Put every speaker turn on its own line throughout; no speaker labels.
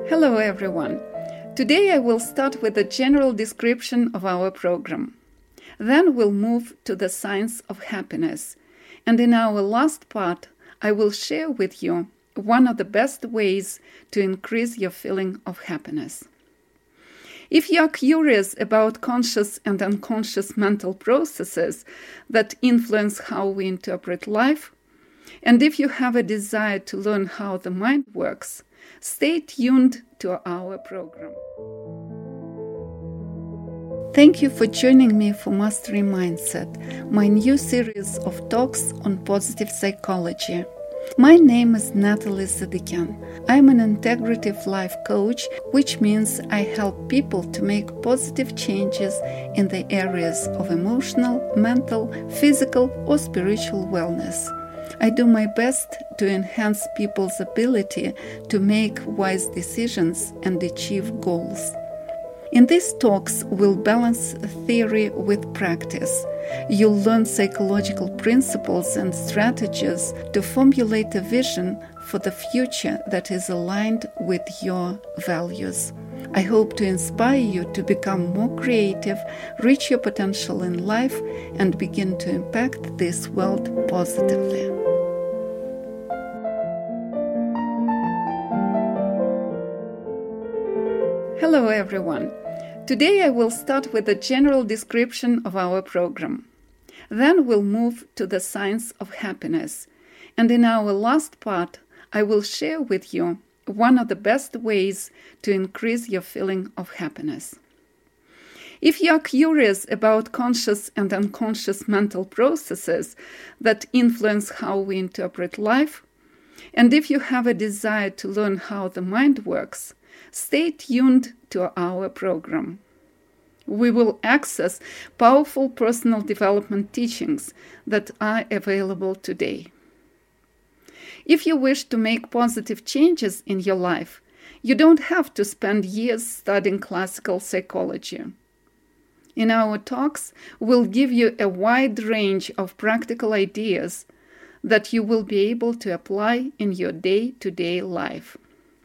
Hello everyone. Today I will start with a general description of our program. Then we'll move to the science of happiness. And in our last part, I will share with you one of the best ways to increase your feeling of happiness. If you are curious about conscious and unconscious mental processes that influence how we interpret life, and if you have a desire to learn how the mind works, stay tuned to our program. Thank you for joining me for Mastering Mindset, my new series of talks on positive psychology. My name is Natalie Sadikyan. I'm an integrative life coach, which means I help people to make positive changes in the areas of emotional, mental, physical, or spiritual wellness. I do my best to enhance people's ability to make wise decisions and achieve goals. In these talks, we'll balance theory with practice. You'll learn psychological principles and strategies to formulate a vision for the future that is aligned with your values. I hope to inspire you to become more creative, reach your potential in life, and begin to impact this world positively. Hello everyone. Today I will start with a general description of our program. Then we'll move to the science of happiness. And in our last part, I will share with you one of the best ways to increase your feeling of happiness. If you are curious about conscious and unconscious mental processes that influence how we interpret life, and if you have a desire to learn how the mind works, stay tuned to our program. We will access powerful personal development teachings that are available today. If you wish to make positive changes in your life, you don't have to spend years studying classical psychology. In our talks, we'll give you a wide range of practical ideas that you will be able to apply in your day-to-day life.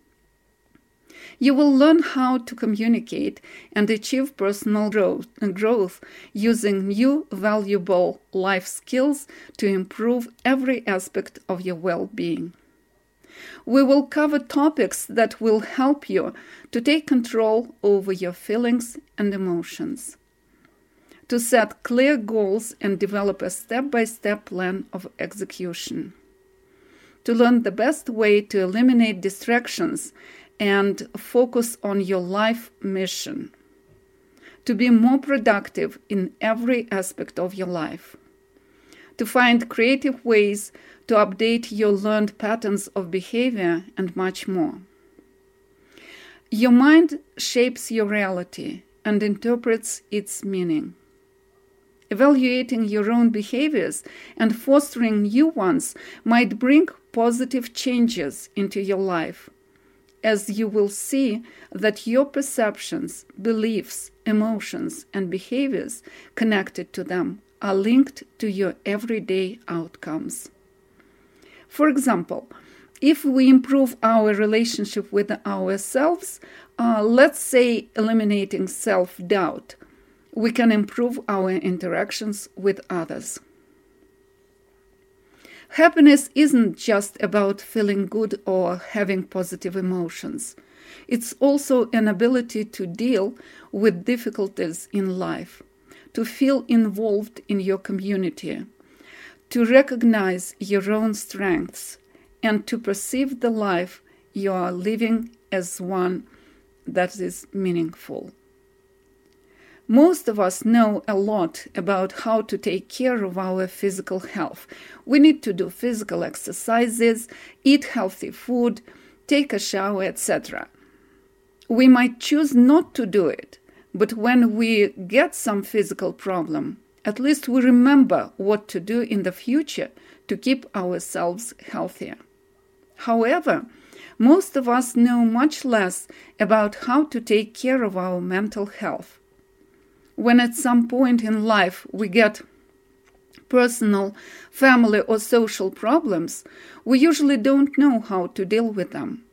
You will learn how to communicate and achieve personal growth using new valuable life skills to improve every aspect of your well-being. We will cover topics that will help you to take control over your feelings and emotions, to set clear goals and develop a step-by-step plan of execution, to learn the best way to eliminate distractions and focus on your life mission, to be more productive in every aspect of your life, to find creative ways to update your learned patterns of behavior, and much more. Your mind shapes your reality and interprets its meaning. Evaluating your own behaviors and fostering new ones might bring positive changes into your life, as you will see that your perceptions, beliefs, emotions, and behaviors connected to them are linked to your everyday outcomes. For example, if we improve our relationship with ourselves, let's say eliminating self-doubt, we can improve our interactions with others. Happiness isn't just about feeling good or having positive emotions. It's also an ability to deal with difficulties in life, to feel involved in your community, to recognize your own strengths, and to perceive the life you are living as one that is meaningful. Most of us know a lot about how to take care of our physical health. We need to do physical exercises, eat healthy food, take a shower, etc. We might choose not to do it, but when we get some physical problem, at least we remember what to do in the future to keep ourselves healthier. However, most of us know much less about how to take care of our mental health. When at some point in life we get personal, family, or social problems, we usually don't know how to deal with them.